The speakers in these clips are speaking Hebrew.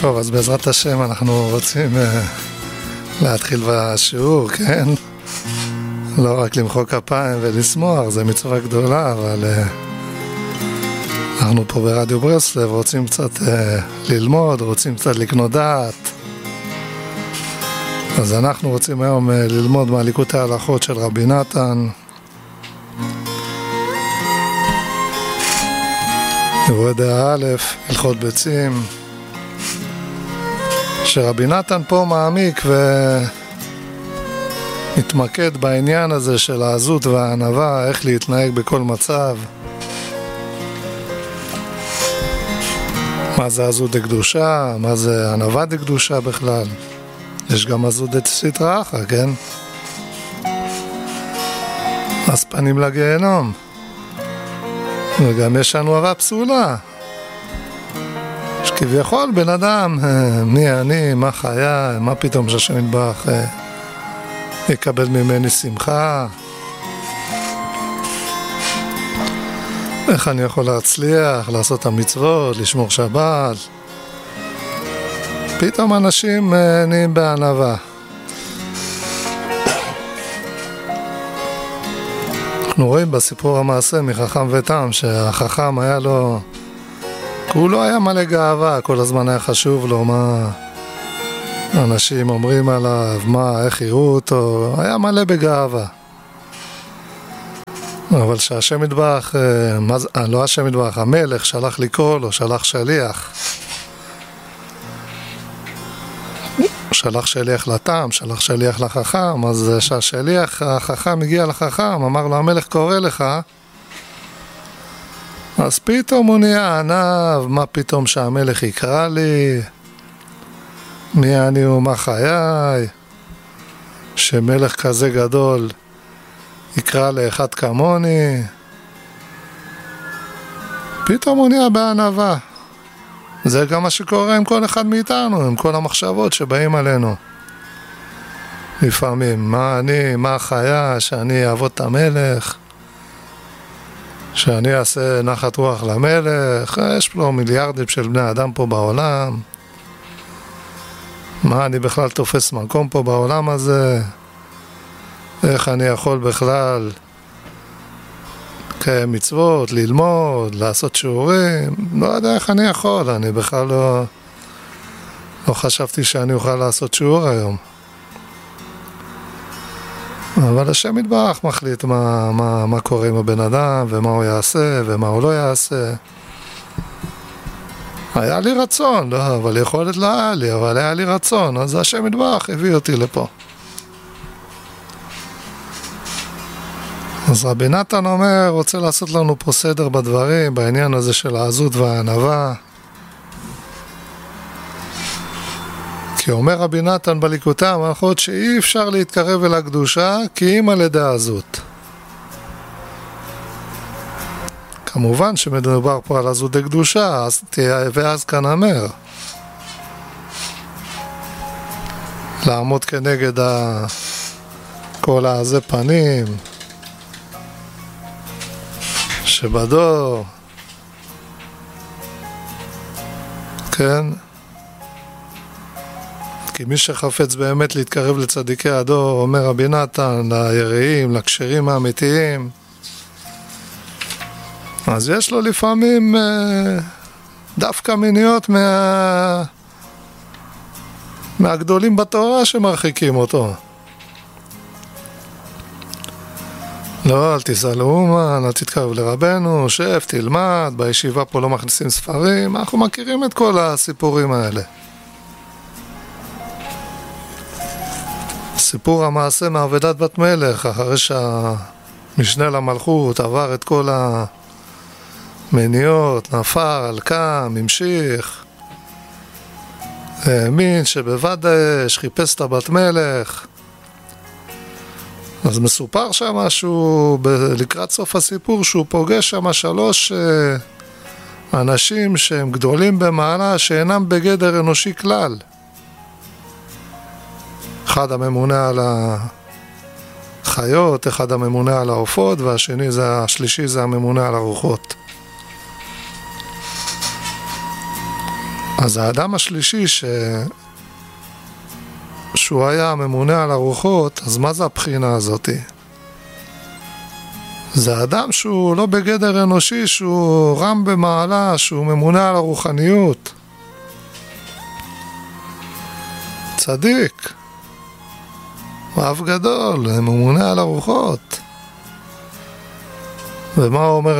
טוב, אז בעזרת השם אנחנו רוצים להתחיל בשיעור, כן? לא רק למחוא כפיים ולשמוח, זה מצווה גדולה, אבל אנחנו פה ברדיו ברסלב, רוצים קצת ללמוד, רוצים קצת לקנות דעת. אז אנחנו רוצים היום ללמוד מהליקוטי ההלכות של רבי נתן. נבואה דעה א', הלכות ביצים. שרבי נתן פה מעמיק ומתמקד בעניין הזה של העזות והענווה, איך להתנהג בכל מצב. מה זה עזות דקדושה, מה זה ענווה דקדושה בכלל. יש גם עזות דסתרא אחרא, כן? אז פנים לגיהנום. וגם יש ענווה פסולה. שכביכול בן אדם, מי אני, מה חיי, מה פתאום שהשם יתברך יקבל ממני שמחה, איך אני יכול להצליח, לעשות את המצוות, לשמור שבת. פתאום אנשים נהיים בענווה. אנחנו רואים בסיפור המעשה מחכם ותם שהחכם היה לו, הוא לא היה מלא גאווה, כל הזמן היה חשוב לו מה אנשים אומרים עליו, איך יראו אותו, היה מלא בגאווה. אבל שהשם יתברך, לא השם יתברך, המלך שלח לקרוא לו, שלח שליח. שלח שליח לתם, שלח שליח לחכם, אז שהשליח החכם הגיע לחכם, אמר לו המלך קורא לך, אז פתאום הוא נהיה ענב, מה פתאום שהמלך יקרא לי, מי אני ומה חיי, שמלך כזה גדול יקרא לאחד כמוני. פתאום הוא נהיה בענווה. זה גם מה שקורה עם כל אחד מאיתנו, עם כל המחשבות שבאים עלינו. לפעמים, מה אני, מה חיי, שאני אעבוד את המלך, שאני אעשה נחת רוח למלך, יש לו מיליארדים של בני אדם פה בעולם. מה אני בכלל תופס מקום פה בעולם הזה? איך אני יכול בכלל לקיים מצוות, ללמוד, לעשות שיעורים? לא יודע איך אני יכול, אני בכלל לא חשבתי שאני אוכל לעשות שיעור היום. אבל השם יתברך מחליט מה קורה עם הבן אדם ומה הוא יעשה ומה הוא לא יעשה. היה לי רצון, לא, אבל יכולת לא היה לי, אבל היה לי רצון, אז השם יתברך הביא אותי לפה. אז רבי נתן אומר, רוצה לעשות לנו פה סדר בדברים, בעניין הזה של העזות והענווה. כי אומר רבי נתן בליקוטי ההלכות שאי אפשר להתקרב אל הקדושה כי אם על ידי העזות. כמובן שמדובר פה על עזות דקדושה, ואז כאן אמר לעמוד כנגד כל העזי פנים שבדור, כן? כי מי שחפץ באמת להתקרב לצדיקי הדור, אומר רבי נתן, ליראים, לקשרים האמיתיים, אז יש לו לפעמים דווקא מיניות מהגדולים בתורה שמרחיקים אותו. לא, אל תיסע לאומן, אל תתקרב לרבנו, שב, תלמד, בישיבה פה לא מכניסים ספרים, אנחנו מכירים את כל הסיפורים האלה. סיפור המעשה מעבדת בת מלך, אחרי שהמשנה למלכות עבר את כל המניות, נפל, קם, המשיך, האמין שבוודאי חיפש את הבת מלך. אז מסופר שם משהו, לקראת סוף הסיפור, שהוא פוגש שם 3 אנשים שהם גדולים במעלה, שאינם בגדר אנושי כלל. אחד הממונה על החיות, אחד הממונה על העופות, השלישי זה הממונה על הרוחות. אז האדם השלישי שהוא היה הממונה על הרוחות, אז מה זה הבחינה הזאת? זה אדם שהוא לא בגדר אנושי, שהוא רם במעלה, שהוא ממונה על הרוחניות. צדיק. אב גדול, ממונה על הרוחות. ומה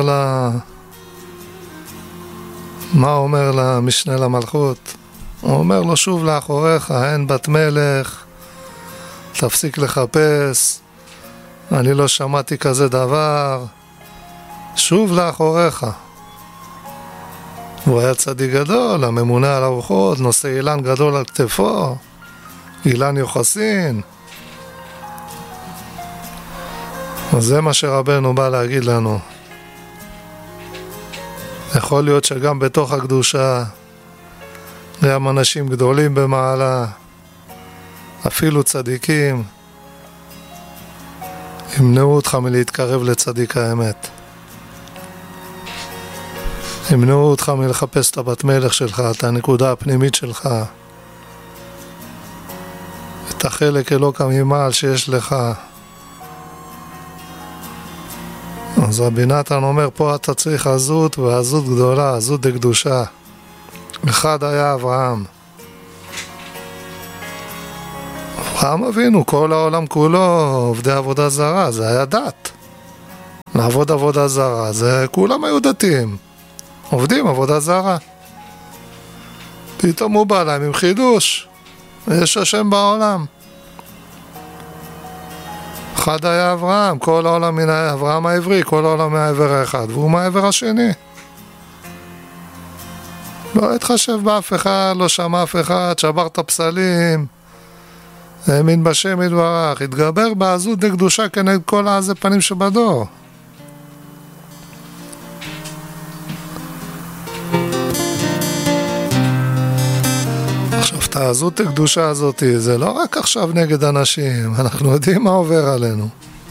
הוא אומר למשנה למלכות? הוא אומר לו, שוב לאחוריך, אין בת מלך, תפסיק לחפש, אני לא שמעתי כזה דבר, שוב לאחוריך. הוא היה צדיק גדול, הממונה על הרוחות, נושא אילן גדול על כתפו, אילן יוחסין. אז זה מה שרבנו בא להגיד לנו. יכול להיות שגם בתוך הקדושה, גם אנשים גדולים במעלה, אפילו צדיקים, ימנעו אותך מלהתקרב לצדיק האמת. ימנעו אותך מלחפש את הבת מלך שלך, את הנקודה הפנימית שלך, את החלק אלוק הממעל שיש לך. אז רבי נתן אומר, פה אתה צריך עזות, ועזות גדולה, עזות דקדושה. אחד היה אברהם. אברהם אבינו, כל העולם כולו עובדי עבודה זרה, זה היה דת. לעבוד עבודה זרה, זה כולם היו דתיים. עובדים עבודה זרה. פתאום הוא בא להם עם חידוש. יש השם בעולם. אחד היה אברהם, כל העולם מן אברהם העברי, כל העולם מהעבר האחד, והוא מהעבר השני. לא התחשב באף אחד, לא שמע אף אחד, שבר את הפסלים, האמין בשם יתברך, התגבר בעזות דקדושה כנגד כל העזי פנים שבדור. עכשיו, את העזות דקדושה הזאת, זה לא רק עכשיו נגד אנשים, אנחנו יודעים מה עובר עלינו.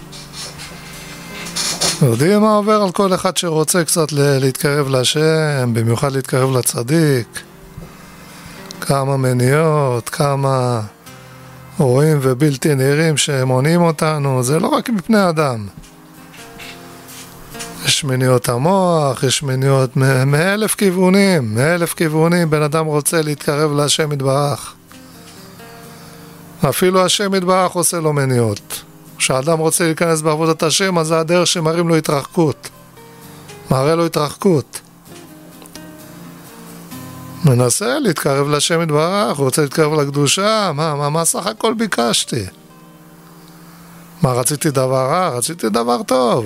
יודעים מה עובר על כל אחד שרוצה קצת להתקרב לשם, במיוחד להתקרב לצדיק. כמה מניעות, כמה רואים ובלתי נראים שמונעים אותנו, זה לא רק מפני אדם. יש מניעות המוח, יש מניעות מאלף כיוונים, מאלף כיוונים בן אדם רוצה להתקרב להשם יתברך. אפילו השם יתברך עושה לו מניעות. כשאדם רוצה להיכנס בעבודת השם, אז זה הדרך שמראים לו התרחקות. מראה לו התרחקות. מנסה להתקרב לשם יתברך, רוצה להתקרב לקדושה, מה סך הכל ביקשתי? מה, רציתי דבר רע? רציתי דבר טוב.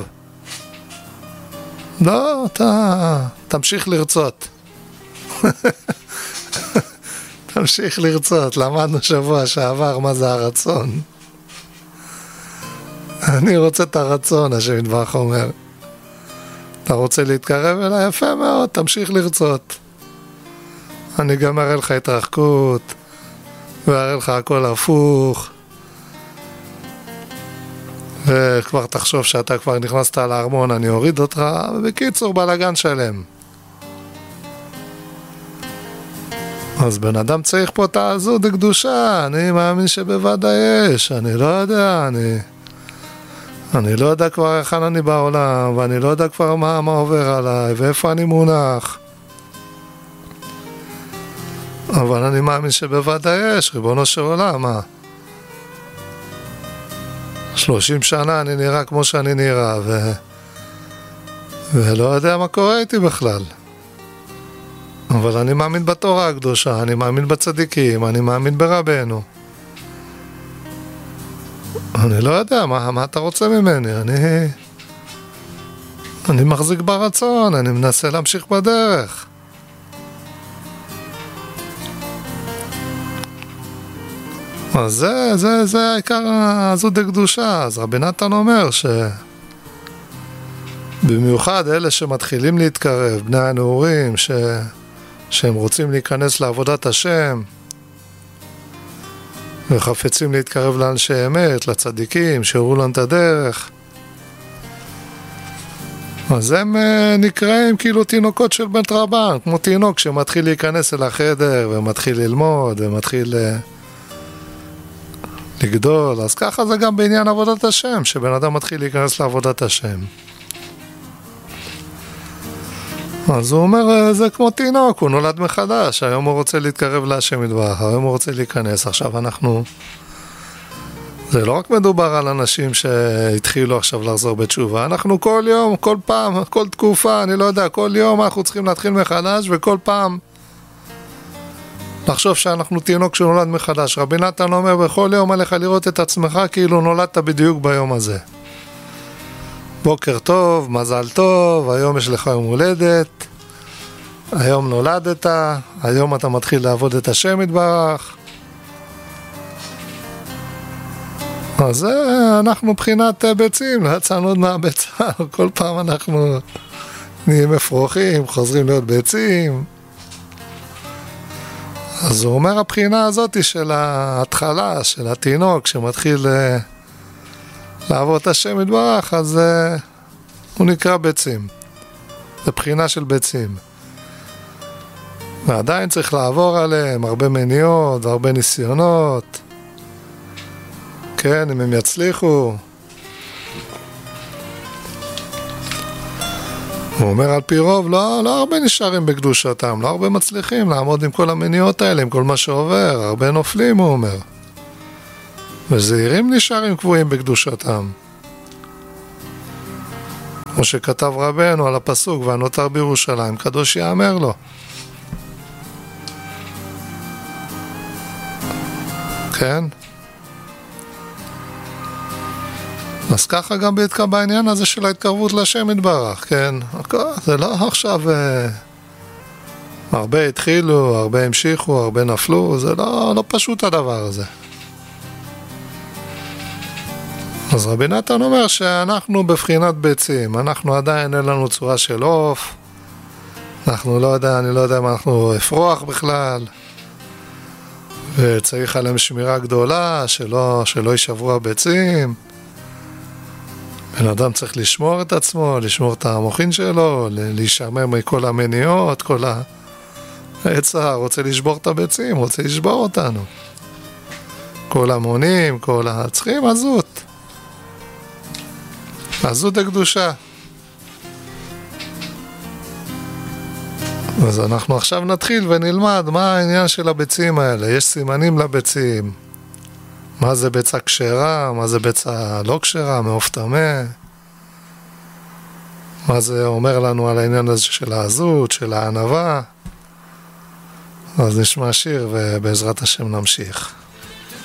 לא, תמשיך לרצות. תמשיך לרצות. למדנו שבוע שעבר מה זה הרצון. אני רוצה את הרצון, השם יתברך אומר. אתה רוצה להתקרב אליי? יפה מאוד, תמשיך לרצות. אני גם אראה לך התרחקות, ואראה לך הכל הפוך. וכבר תחשוב שאתה כבר נכנסת לארמון, אני אוריד אותך, בקיצור בלגן שלם. אז בן אדם צריך פה את העזות דקדושה, אני מאמין שבוודאי יש, אני לא יודע, אני לא יודע כבר איך אני בעולם, ואני לא יודע כבר מה עובר עליי, ואיפה אני מונח. אבל אני מאמין שבוודאי יש, ריבונו של עולם, מה? 30 שנה אני נראה כמו שאני נראה, ולא יודע מה קורה איתי בכלל. אבל אני מאמין בתורה הקדושה, אני מאמין בצדיקים, אני מאמין ברבנו. אני לא יודע, מה אתה רוצה ממני? אני מחזיק ברצון, אני מנסה להמשיך בדרך. אז זה העיקר הזו דקדושה. אז רבי נתן אומר במיוחד אלה שמתחילים להתקרב, בני הנעורים, שהם רוצים להיכנס לעבודת השם וחפצים להתקרב לאנשי אמת, לצדיקים, שיראו לנו את הדרך. אז הם נקראים כאילו תינוקות של בית רבן, כמו תינוק שמתחיל להיכנס אל החדר ומתחיל ללמוד ומתחיל לגדול. אז ככה זה גם בעניין עבודת השם, שבן אדם מתחיל להיכנס לעבודת השם. אז הוא אומר, זה כמו תינוק, הוא נולד מחדש, היום הוא רוצה להתקרב להשם יתברך, היום הוא רוצה להיכנס. עכשיו אנחנו, זה לא רק מדובר על אנשים שהתחילו עכשיו לחזור בתשובה, אנחנו כל יום, כל פעם, כל תקופה, אני לא יודע, כל יום אנחנו צריכים להתחיל מחדש, וכל פעם לחשוב שאנחנו תינוק שנולד מחדש. רבי נתן אומר, בכל יום עליך לראות את עצמך כאילו נולדת בדיוק ביום הזה. בוקר טוב, מזל טוב, היום יש לך יום הולדת, היום נולדת, היום אתה מתחיל לעבוד את השם יתברך. אז אנחנו מבחינת ביצים, לא יצאנו עוד מהביצה, כל פעם אנחנו נהיים אפרוחים, חוזרים להיות ביצים. אז הוא אומר, הבחינה הזאת של ההתחלה, של התינוק שמתחיל לעבוד את השם יתברך, אז הוא נקרא ביצים. זה בחינה של ביצים. ועדיין צריך לעבור עליהם הרבה מניעות והרבה ניסיונות. כן, אם הם יצליחו. הוא אומר על פי רוב, לא הרבה נשארים בקדושתם, לא הרבה מצליחים לעמוד עם כל המניעות האלה, עם כל מה שעובר, הרבה נופלים, הוא אומר. וזהירים נשארים קבועים בקדושתם. כמו שכתב רבנו על הפסוק, והנותר בירושלים, קדוש יאמר לו. כן? אז ככה גם בעניין הזה של ההתקרבות לשם יתברך, כן? זה לא עכשיו הרבה התחילו, הרבה המשיכו, הרבה נפלו, זה לא פשוט הדבר הזה. אז רבי נתן אומר שאנחנו בבחינת ביצים, אנחנו עדיין אין לנו צורה של עוף, אנחנו לא יודע, אני לא יודע אם אנחנו אפרוח בכלל, וצריך עליהם שמירה גדולה, שלא יישברו הביצים. בן אדם צריך לשמור את עצמו, לשמור את המוחין שלו, להישמר מכל המניעות, כל העצה, רוצה לשבור את הביצים, רוצה לשבור אותנו. כל המונים, צריכים עזות. עזות הקדושה. אז אנחנו עכשיו נתחיל ונלמד מה העניין של הביצים האלה. יש סימנים לביצים. מה זה ביצה כשרה, מה זה ביצה לא כשרה, מעוף טמא. מה זה אומר לנו על העניין הזה של העזות, של הענווה. אז נשמע שיר ובעזרת השם נמשיך.